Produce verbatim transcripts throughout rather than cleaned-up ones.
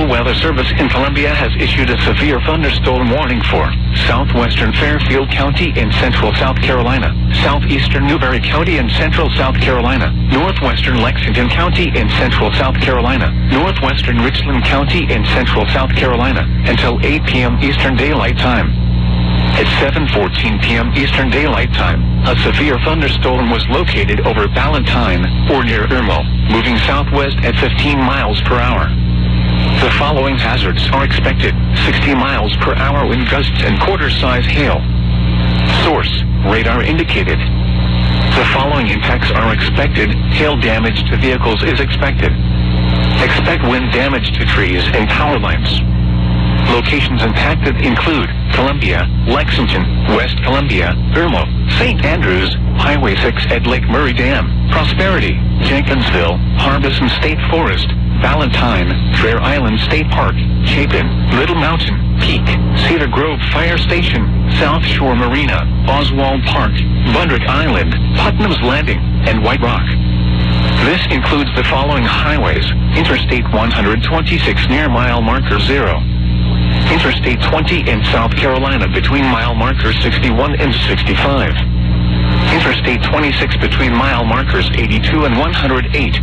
National Weather Service in Columbia has issued a severe thunderstorm warning for southwestern Fairfield County in central South Carolina, southeastern Newberry County in central South Carolina, northwestern Lexington County in central South Carolina, northwestern Richland County in central South Carolina, until eight p.m. Eastern Daylight Time. At seven fourteen p.m. Eastern Daylight Time, a severe thunderstorm was located over Ballantyne, or near Irmo, moving southwest at fifteen miles per hour. The following hazards are expected: sixty miles per hour wind gusts and quarter-size hail. Source: radar indicated. The following impacts are expected: hail damage to vehicles is expected. Expect wind damage to trees and power lines. Locations impacted include Columbia, Lexington, West Columbia, Irmo, Saint Andrews, Highway six at Lake Murray Dam, Prosperity, Jenkinsville, Harbison State Forest, Ballantyne, Fair Island State Park, Chapin, Little Mountain, Peak, Cedar Grove Fire Station, South Shore Marina, Oswald Park, Bundrick Island, Putnam's Landing, and White Rock. This includes the following highways: Interstate one twenty-six near mile marker zero. Interstate twenty in South Carolina between mile markers sixty-one and sixty-five. Interstate twenty-six between mile markers eighty-two and one hundred eight.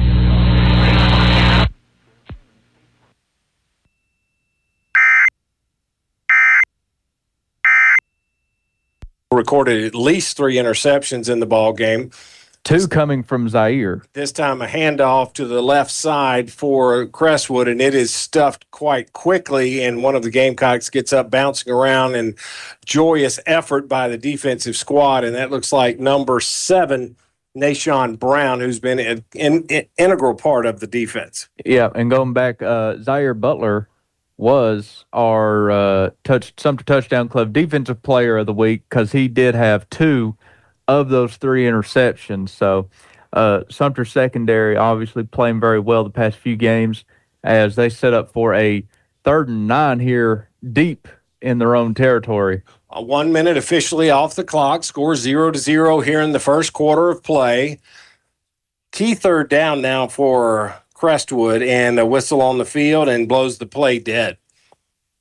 Recorded at least three interceptions in the ball game. Two coming from Zaire. This time a handoff to the left side for Crestwood, and it is stuffed quite quickly, and one of the Gamecocks gets up bouncing around, and joyous effort by the defensive squad, and that looks like number seven, Nashawn Brown, who's been an, an, an integral part of the defense. Yeah, and going back, uh, Zaire Butler was our uh, touch Sumter Touchdown Club Defensive Player of the Week because he did have two of those three interceptions. So uh, Sumter secondary obviously playing very well the past few games as they set up for a third and nine here deep in their own territory. Uh, one minute officially off the clock, score zero to zero here in the first quarter of play. Key third down now for Crestwood, and a whistle on the field and blows the play dead.